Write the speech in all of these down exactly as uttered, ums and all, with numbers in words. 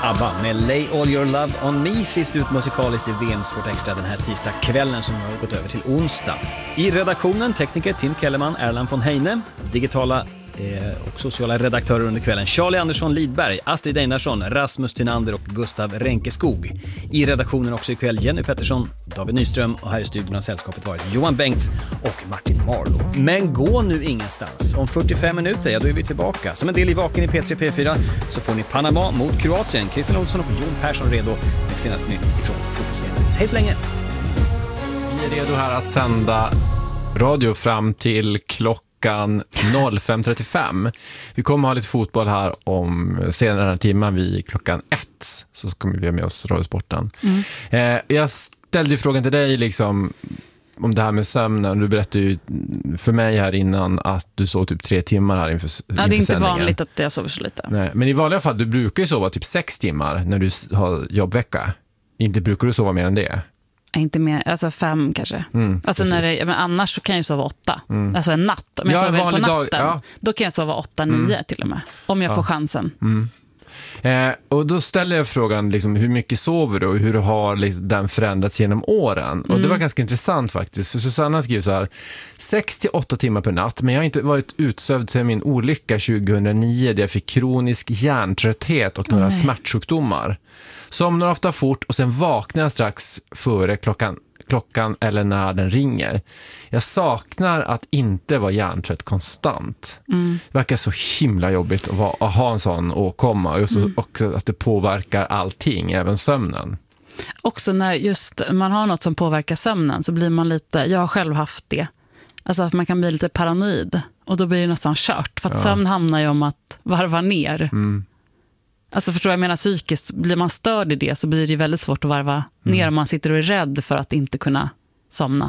ABBA med Lay All Your Love On Me, sist ut musikaliskt i V M-sport extra den här tisdagskvällen som har gått över till onsdag. I redaktionen tekniker Tim Kellerman, Erland von Heine, digitala eh, och sociala redaktörer under kvällen Charlie Andersson Lidberg, Astrid Einarsson, Rasmus Tynander och Gustav Renkeskog. I redaktionen också ikväll Jenny Pettersson, David Nyström och här i studion har sällskapet varit Johan Bengts och Martin Marlow. Men gå nu ingenstans. Om fyrtiofem minuter, ja då är vi tillbaka. Som en del i Vaken i P tre P fyra så får ni Panama mot Kroatien. Christian Olsson och Jon Persson redo med senaste nytt ifrån fotbollsgänget. Hej så länge! Vi är redo här att sända radio fram till klockan fem trettiofem. Vi kommer ha lite fotboll här om senare den här timmen vid klockan ett. Så kommer vi ha med oss Radiosporten. Mm. Eh, jag ställde ju frågan till dig liksom om det här med sömnen. Du berättade ju för mig här innan att du sov typ tre timmar här inför, inför Ja, det är inte sändningen. vanligt att jag sover så lite. Nej, men i vanliga fall, du brukar ju sova typ sex timmar när du har jobbvecka. Inte brukar du sova mer än det? Inte mer, alltså fem kanske. Mm, alltså när det, men annars så kan jag sova åtta. Mm. Alltså en natt. Om jag ja, sover på natten, dag, ja. då kan jag sova åtta, nio mm. till och med. Om jag ja. får chansen. Mm. Eh, och då ställer jag frågan liksom, hur mycket sover du och hur har liksom, den förändrats genom åren? Mm. Och det var ganska intressant faktiskt. För Susanna skriver så här: sex till åtta timmar per natt, men jag har inte varit utsövd sedan min olycka tjugohundranio där jag fick kronisk hjärntrötthet och några oh, smärtsjukdomar. Somnar ofta fort och sen vaknar jag strax före klockan, klockan eller när den ringer. Jag saknar att inte vara hjärntrött konstant. Mm. Det verkar så himla jobbigt att, vara, att ha en sån och komma. Och så, mm. också att det påverkar allting, även sömnen. Också när just man har något som påverkar sömnen så blir man lite, jag har själv haft det. Alltså att man kan bli lite paranoid. Och då blir det nästan kört. För att ja. sömn hamnar ju om att varva ner. Mm. Alltså förstår jag menar psykiskt, blir man störd i det så blir det väldigt svårt att varva mm. ner om man sitter och är rädd för att inte kunna somna.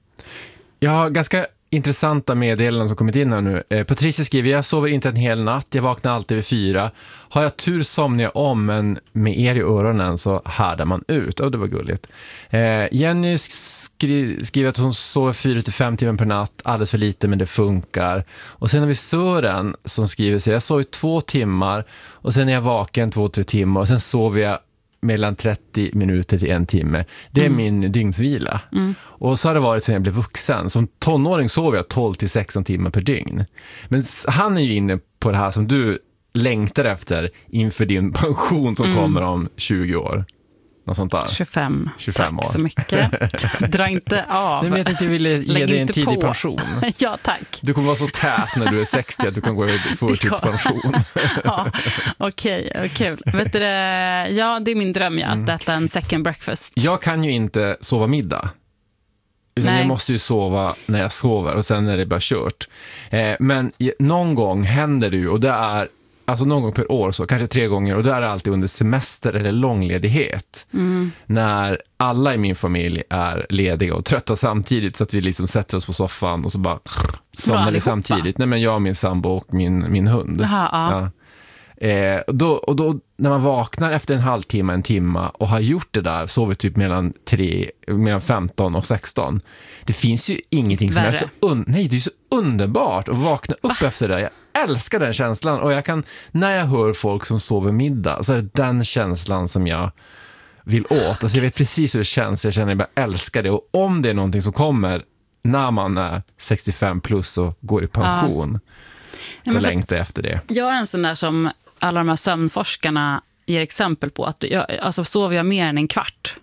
Jag har ganska intressanta meddelanden som kommit in här nu. Eh, Patricia skriver, jag sover inte en hel natt, jag vaknar alltid vid fyra. Har jag tur somnar jag om, men med er i öronen så härdar man ut. Och oh, det var gulligt. Eh, Jenny skri- skriver att hon sover fyra till fem timmar per natt, alldeles för lite men det funkar. Och sen har vi Sören som skriver sig, jag sover två timmar och sen är jag vaken två, tre timmar och sen sover jag mellan trettio minuter till en timme. Det är mm. min dygnsvila. Mm. Och så har det varit sedan jag blev vuxen. Som tonåring sover jag tolv till sexton timmar per dygn. Men han är ju inne på det här som du längtar efter inför din pension som mm. kommer om tjugo år. Något sånt där. tjugofem. tjugofem tack år. så mycket. Dra inte av. Nej, men jag tänkte jag ville ge Lägg dig en tidig på. pension. Ja, tack. Du kommer vara så tät när du är sextio att du kan gå i förtidspension. Ja, okej. Okay, kul. Vet du det? Ja, det är min dröm ja, att äta en second breakfast. Jag kan ju inte sova middag. Utan Nej. jag måste ju sova när jag sover och sen är det bara kört. Eh, men någon gång händer det ju, och det är alltså någon gång per år, så kanske tre gånger, och då är det alltid under semester eller långledighet. Mm. När alla i min familj är lediga och trötta samtidigt, så att vi liksom sätter oss på soffan och så bara somnar vi samtidigt. Nej, men jag, min sambo och min, min hund. Aha, ja. Ja. Eh, och, då, och då när man vaknar efter en halvtimme, en timma och har gjort det där, sover typ mellan, tre, mellan femton och sexton. Det finns ju ingenting som Värre. är så un- Nej, det är så underbart att vakna upp Va? efter det. Jag älskar den känslan, och jag kan, när jag hör folk som sover middag, så är det den känslan som jag vill åt. Alltså jag vet precis hur det känns. Jag känner att jag bara älskar det. Och om det är någonting som kommer när man är sextiofem plus och går i pension, ja. då längtar jag efter det. Jag är en sån där som alla de här sömnforskarna ger exempel på, att jag, alltså sover jag mer än en kvart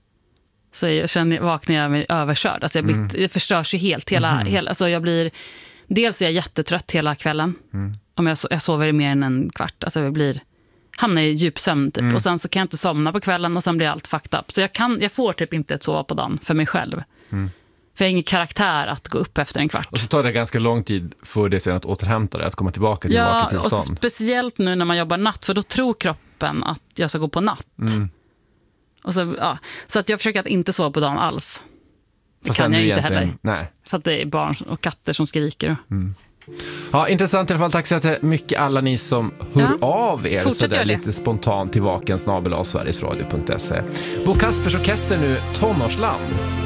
så jag känner, vaknar jag mig överkörd. Alltså jag blir, mm. det förstörs ju helt. Hela, mm. hela, alltså jag blir, dels är jag jättetrött hela kvällen. Mm. Om jag, jag sover mer än en kvart. Alltså jag blir, hamnar i djup sömn typ. Mm. Och sen så kan jag inte somna på kvällen och sen blir allt fucked up. Så jag, kan, jag får typ inte sova på dagen för mig själv. Mm. För jag har ingen karaktär att gå upp efter en kvart. Och så tar det ganska lång tid för det sen att återhämta det, att komma tillbaka till ja, vakentillstånd. Och speciellt nu när man jobbar natt, för då tror kroppen att jag ska gå på natt. Mm. Och så, ja. så att jag försöker att inte sova på dagen alls. Det Fast kan jag inte heller. Nej. För att det är barn och katter som skriker. Mm. Ja, intressant i alla fall. Tack så mycket alla ni som hör ja. av er så där lite spontant till vaken snabel-a sverigesradio punkt se. Bo Kaspers orkester nu, Tonårsland.